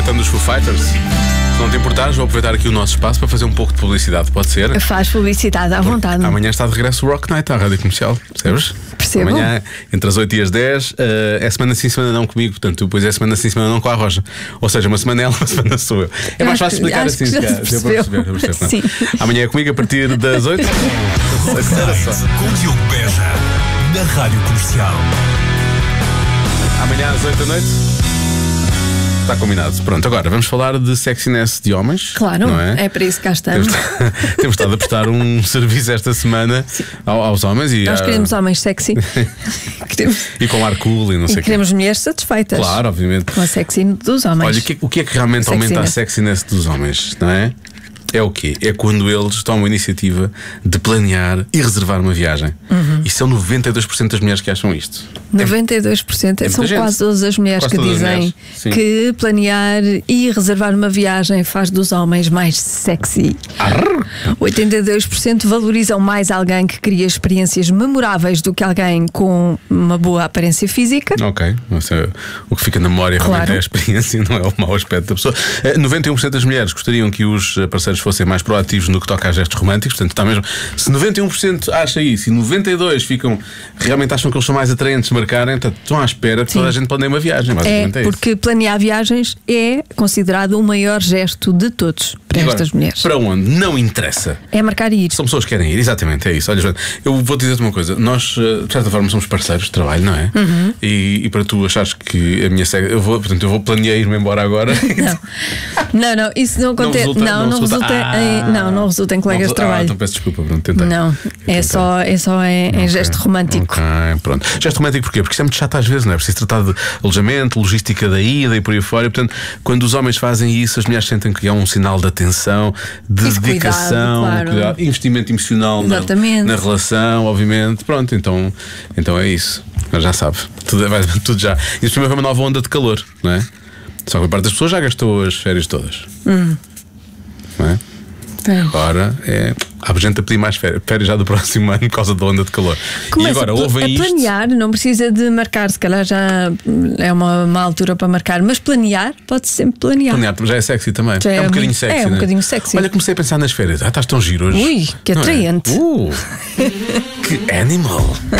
aproveitando os Foo Fighters, se não te importares, vou aproveitar aqui o nosso espaço para fazer um pouco de publicidade, pode ser? Faz publicidade à vontade. Amanhã está de regresso o Rock Night à Rádio Comercial, percebes? Percebo. Amanhã, entre as 8 e as 10, é semana sim, semana não comigo, portanto, depois é semana sim, semana não com a Roja. Ou seja, uma semana ela, uma semana sou eu. É mais fácil explicar assim, se calhar. Deu para perceber. Sim. Amanhã é comigo a partir das 8. Com Diogo Beja, na Rádio Comercial. Amanhã às 8 da noite. Está combinado. Pronto, agora vamos falar de sexiness de homens. Claro, não é? é para isso que cá estamos. Temos estado a prestar um serviço esta semana aos homens e Nós queremos homens sexy. e com ar cool e não sei o quê. Queremos mulheres satisfeitas. Claro, obviamente. Com a sexy dos homens. Olha, o que é que realmente aumenta a sexiness dos homens, não é? É o quê? É quando eles tomam a iniciativa de planear e reservar uma viagem. E são 92% das mulheres que acham isto. 92%. São quase todas as mulheres que dizem que planear e reservar uma viagem faz dos homens mais sexy. 82% valorizam mais alguém que cria experiências memoráveis do que alguém com uma boa aparência física. Ok, o que fica na memória realmente é a experiência, não é o mau aspecto da pessoa. 91% das mulheres gostariam que os parceiros fossem mais proativos no que toca a gestos românticos. Portanto, está mesmo. Se 91% acha isso e 92% realmente acham que eles são mais atraentes de marcarem, estão à espera de toda a gente planeie uma viagem. Basicamente é porque planear viagens é considerado o maior gesto de todos para estas mulheres. Para onde? Não interessa. É marcar e ir. São pessoas que querem ir, exatamente, é isso. Olha, Joana, eu vou dizer-te uma coisa. Nós, de certa forma, somos parceiros de trabalho, não é? E para tu achares que a minha portanto, eu vou planear ir-me embora agora. Não, isso não acontece. Não resulta em colegas de trabalho. Então peço desculpa, pronto, tentei. Não, é só em gesto romântico. Ok, pronto. Gesto romântico porquê? Porque isso é muito chato às vezes, não é? Preciso tratar de alojamento, logística da ida e por aí fora. E, portanto, quando os homens fazem isso, as mulheres sentem que há um sinal de atenção, de dedicação, cuidado, investimento emocional na relação, obviamente. Pronto, então é isso. Já sabe, tudo já. E isso primeiro é uma nova onda de calor, não é? Só que a parte das pessoas já gastou as férias todas. Não é? Agora há gente a pedir mais férias já do próximo ano por causa da onda de calor. Começa e agora ouvem isto. Planear, não precisa de marcar, se calhar já é uma altura para marcar, mas planear, pode sempre planear. Planear já é sexy também. É um bocadinho sexy. É um bocadinho sexy. Olha, comecei a pensar nas férias. Estás tão giro hoje. Ui, que atraente. Que animal.